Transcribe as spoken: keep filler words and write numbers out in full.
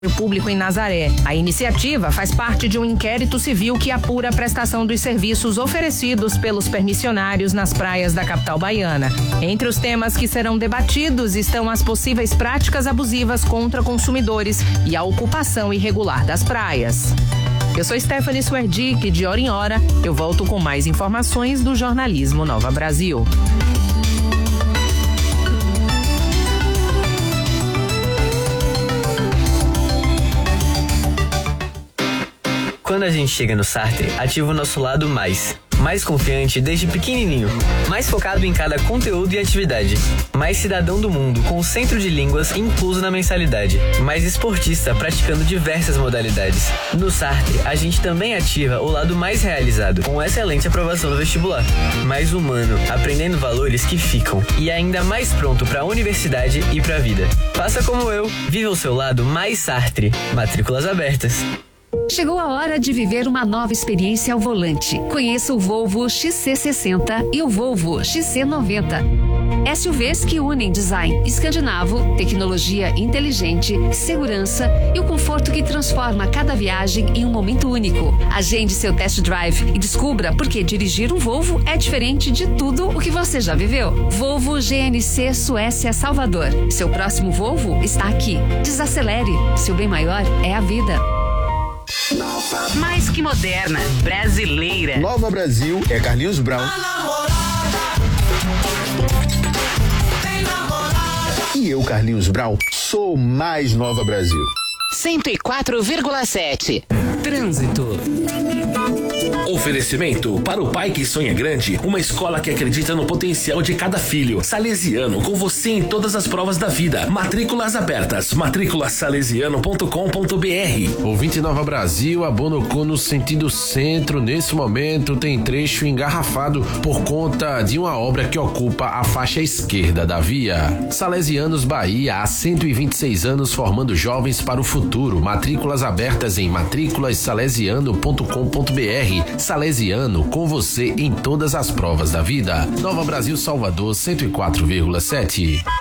Público em Nazaré. A iniciativa faz parte de um inquérito civil que apura a prestação dos serviços oferecidos pelos permissionários nas praias da capital baiana. Entre os temas que serão debatidos estão as possíveis práticas abusivas contra consumidores e a ocupação irregular das praias. Eu sou Stephanie Swerdick, de hora em hora eu volto com mais informações do jornalismo Nova Brasil. Quando a gente chega no Sartre, ativa o nosso lado mais. Mais confiante desde pequenininho. Mais focado em cada conteúdo e atividade. Mais cidadão do mundo, com o centro de línguas incluso na mensalidade. Mais esportista, praticando diversas modalidades. No Sartre, a gente também ativa o lado mais realizado, com excelente aprovação no vestibular. Mais humano, aprendendo valores que ficam. E ainda mais pronto para a universidade e para a vida. Faça como eu, viva o seu lado mais Sartre. Matrículas abertas. Chegou a hora de viver uma nova experiência ao volante. Conheça o Volvo X C sessenta e o Volvo X C noventa. S U Vs que unem design escandinavo, tecnologia inteligente, segurança e o conforto que transforma cada viagem em um momento único. Agende seu test drive e descubra por que dirigir um Volvo é diferente de tudo o que você já viveu. Volvo G N C Suécia Salvador. Seu próximo Volvo está aqui. Desacelere. Seu bem maior é a vida. Mais que moderna, brasileira. Nova Brasil é Carlinhos Brown. E eu, Carlinhos Brown, sou mais Nova Brasil. cento e quatro vírgula sete. Trânsito. Oferecimento para o pai que sonha grande, uma escola que acredita no potencial de cada filho. Salesiano, com você em todas as provas da vida. Matrículas abertas. matrícula salesiano ponto com ponto b r. Ouvinte Nova Brasil, a Bonocô no sentido centro, nesse momento tem trecho engarrafado por conta de uma obra que ocupa a faixa esquerda da via. Salesianos Bahia, há cento e vinte e seis anos formando jovens para o futuro. Matrículas abertas em matrículas salesiano ponto com ponto b r. Salesiano, com você em todas as provas da vida. Nova Brasil, Salvador, cento e quatro vírgula sete.